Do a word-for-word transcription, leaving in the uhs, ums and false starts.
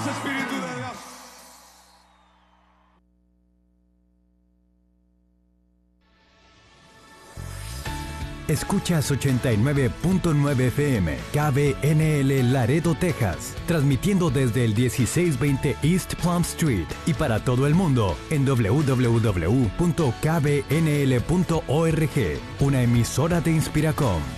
Espíritu de Dios. Escuchas ochenta y nueve punto nueve F M, K B N L Laredo, Texas, transmitiendo desde el dieciséis veinte East Plum Street y para todo el mundo en doble u doble u doble u punto k b n l punto org, una emisora de Inspiracom.